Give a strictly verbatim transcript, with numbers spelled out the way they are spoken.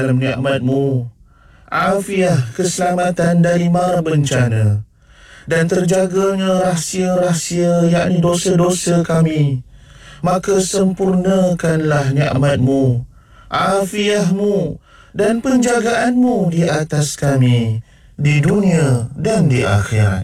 dalam nikmat-Mu, afiah, keselamatan dari mara bencana, dan terjaganya rahsia-rahsia yakni dosa-dosa kami. Maka sempurnakanlah nikmat-Mu, afiah-Mu dan penjagaan-Mu di atas kami, di dunia dan di akhirat.